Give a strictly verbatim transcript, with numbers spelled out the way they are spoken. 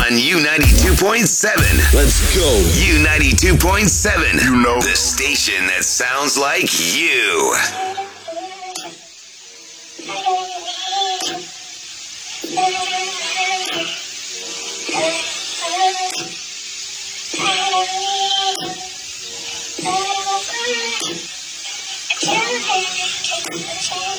on U ninety-two point seven. Let's go. U ninety-two point seven. You know. The station that sounds like you. Until they take the chance.